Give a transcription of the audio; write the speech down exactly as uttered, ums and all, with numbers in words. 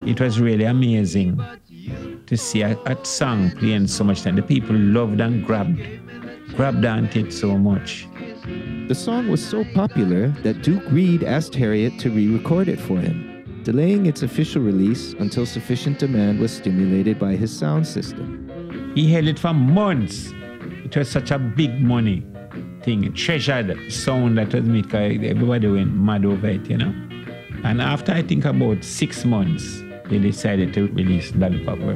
it was really amazing to see a, a song playing so much time. The people loved and grabbed, grabbed onto it so much. The song was so popular that Duke Reid asked Harriet to re-record it for him, delaying its official release until sufficient demand was stimulated by his sound system. He held it for months. It was such a big money thing, treasured sound that was made, because everybody went mad over it, you know. And after I think about six months, they decided to release Lollipop World.